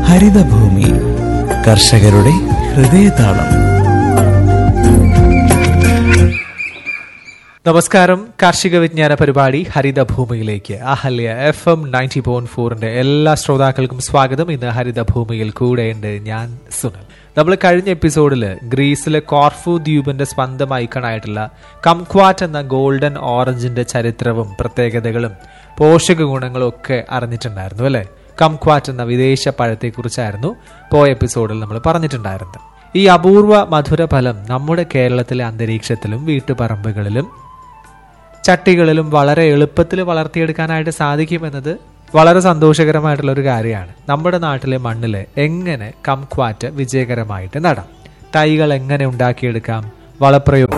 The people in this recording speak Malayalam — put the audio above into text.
ഹരിതഭൂമി കർഷകരുടെ ഹൃദയതാളം. നമസ്കാരം. കാർഷിക വിജ്ഞാന പരിപാടി ഹരിതഭൂമിയിലേക്ക് അഹല്യ FM 90.4 എല്ലാ ശ്രോതാക്കൾക്കും സ്വാഗതം. ഇന്ന് ഹരിതഭൂമിയിൽ കൂടെയുണ്ട് ഞാൻ സുനൽ. നമ്മൾ കഴിഞ്ഞ എപ്പിസോഡിൽ ഗ്രീസിലെ കോർഫു ദ്വീപിന്റെ സ്വന്തം ഐക്കണായിട്ടുള്ള കംക്വാറ്റ് എന്ന ഗോൾഡൻ ഓറഞ്ചിന്റെ ചരിത്രവും പ്രത്യേകതകളും പോഷക ഗുണങ്ങളും ഒക്കെ അറിഞ്ഞിട്ടുണ്ടായിരുന്നു അല്ലെ. കംക്വാറ്റ് എന്ന വിദേശ പഴത്തെക്കുറിച്ചായിരുന്നു പോയ എപ്പിസോഡിൽ നമ്മൾ പറഞ്ഞിട്ടുണ്ടായിരുന്നത്. ഈ അപൂർവ മധുര ഫലം നമ്മുടെ കേരളത്തിലെ അന്തരീക്ഷത്തിലും വീട്ടുപറമ്പുകളിലും ചട്ടികളിലും വളരെ എളുപ്പത്തിൽ വളർത്തിയെടുക്കാനായിട്ട് സാധിക്കുമെന്നത് വളരെ സന്തോഷകരമായിട്ടുള്ള ഒരു കാര്യമാണ്. നമ്മുടെ നാട്ടിലെ മണ്ണിൽ എങ്ങനെ കംക്വാറ്റ് വിജയകരമായിട്ട് നടാം, തൈകൾ എങ്ങനെ ഉണ്ടാക്കിയെടുക്കാം, വളപ്രയോഗം